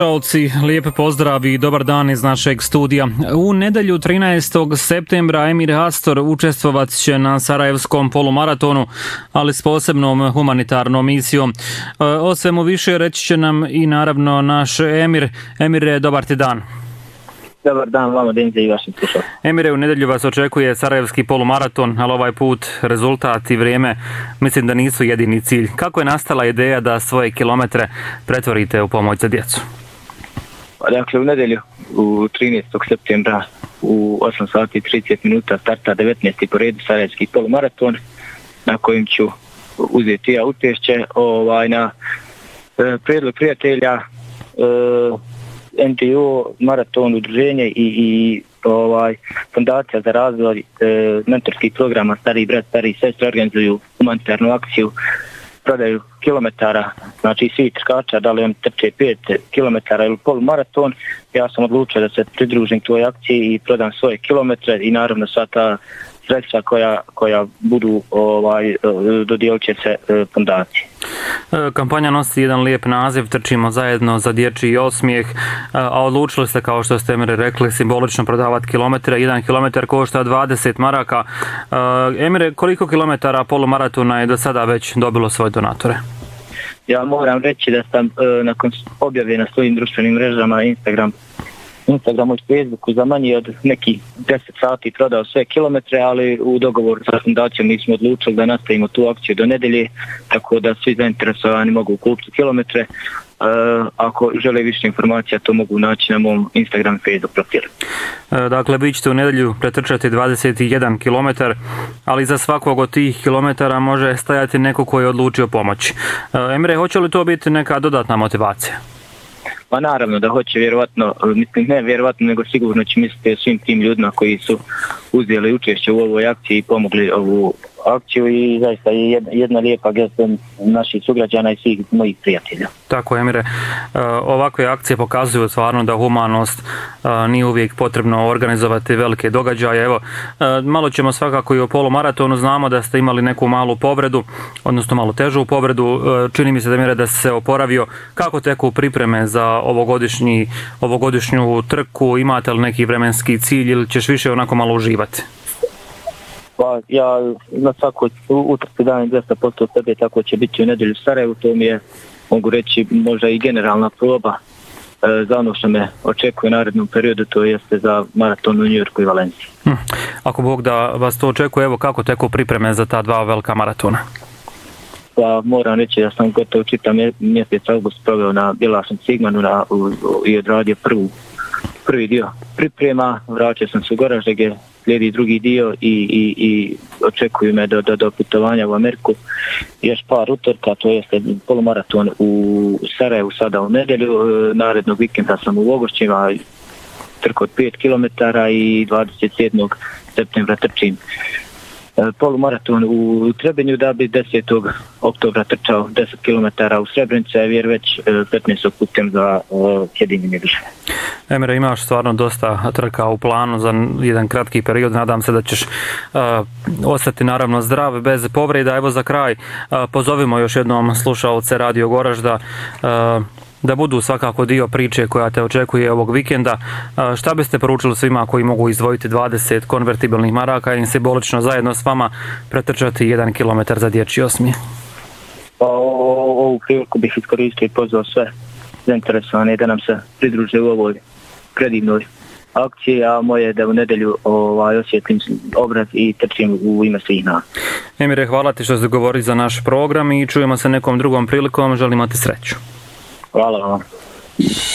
Lijep pozdrav i dobar dan iz našeg studija. U nedjelju 13. septembra Emir Hastor učestvovat će na Sarajevskom polumaratonu, ali s posebnom humanitarnom misijom. O svemu više reći će nam i naravno naš Emir. Emire, dobar ti dan. Dobar dan vama, Denze, i vašim slušalcima. Emire, u nedjelju vas očekuje Sarajevski polumaraton, ali ovaj put rezultat i vrijeme mislim da nisu jedini cilj. Kako je nastala ideja da svoje kilometre pretvorite u pomoć za djecu? Dakle, u nedjelju, u 13. septembra, u 8 sati i 30 minuta starta 19. po redu Sarajevski polumaraton, na kojim ću uzeti ja učešće na prijedlog prijatelja NGO, maraton, udruženje i Fondacija za razvoj mentorskih programa Stariji brat, stariji sestre organizuju humanitarnu akciju, prodaju kilometara, znači svi trkača, da li on trče 5 kilometara ili polumaraton. Ja sam odlučio da se pridružim toj akciji i prodam svoje kilometre i naravno sva ta sredstva koja budu dodijelit će se fondaciji. Kampanja nosi jedan lijep naziv, trčimo zajedno za dječji osmijeh, a odlučili ste, kao što ste Emire rekli, simbolično prodavati kilometre. 1 kilometar košta 20 maraka. Emire, koliko kilometara polumaratona je do sada već dobilo svoje donatore? Ja moram reći da sam nakon objave na svojim društvenim mrežama Instagramu i Facebooku za manje od nekih 10 sati prodao sve kilometre, ali u dogovoru sa fondacijom mi smo odlučili da nastavimo tu akciju do nedelje, tako da svi zainteresovani mogu kupiti kilometre. Ako žele više informacija, to mogu naći na mom Instagram i Facebook profilu. Dakle, vi ćete u nedjelju pretrčati 21 kilometar, ali za svakog od tih kilometara može stajati neko koji je odlučio pomoći. Emire, hoće li to biti neka dodatna motivacija? Pa naravno da hoće, vjerovatno, mislim ne vjerovatno, nego sigurno će misliti o svim tim ljudima koji su uzeli učešće u ovoj akciji i pomogli ovu akciju, i zaista je jedna lijepa gesta naših sugrađana i svih mojih prijatelja. Tako je, Emire. Ovakve akcije pokazuju stvarno da humanost nije uvijek potrebno organizovati velike događaje. Evo, malo ćemo svakako i o polumaratonu. Znamo da ste imali neku malu povredu, odnosno malo težu povredu. Čini mi se, Emire, da se oporavio. Kako teku pripreme za ovogodišnju trku? Imate li neki vremenski cilj ili ćeš više onako malo uživati? Pa ja na svakoj utrci dajem 200% sebe, tako će biti u nedjelju u Sarajevu. To mi je, mogu reći, možda i generalna proba za ono što me očekuje u narednom periodu, to jeste za maraton u Njujorku i Valenciji. Ako Bog da vas to očekuje, evo kako teku pripreme za ta dva velika maratona? Pa moram reći da sam gotovo čitav mjesec august proveo na Bjelašnom Sigmanu i odradio prvi dio priprema. Vraćao sam se u Goraždege, slijedi drugi dio i očekuju me do putovanja u Ameriku. Još par utorka, to jeste polumaraton u Sarajevu sada u nedjelju. Narednog vikenda sam u Ogošćima, trku od 5 km i 27. septembra trčim polumaraton u Trebinju, da bi 10. oktobra trčao 10 km u Srebrenice, jer već 15. putem za Sjedinjene Države. Emire, imaš stvarno dosta trka u planu za jedan kratki period. Nadam se da ćeš ostati naravno zdrav, bez povreda. Evo za kraj pozovimo još jednom slušalce Radio Goražda da budu svakako dio priče koja te očekuje ovog vikenda. Šta biste poručili svima koji mogu izdvojiti 20 konvertibilnih maraka i simbolično zajedno s vama pretrčati 1 kilometar za dječji osmijeh? Pa ovu priliku bih iskoristio i pozvao sve zainteresovane da nam se pridruže u ovoj predivnoj akciji, a moje je da u nedjelju osjetim obraz i trčim u ime svih nas. Emire, hvala ti što se govori za naš program i čujemo se nekom drugom prilikom. Želimo ti sreću. Hvala vam.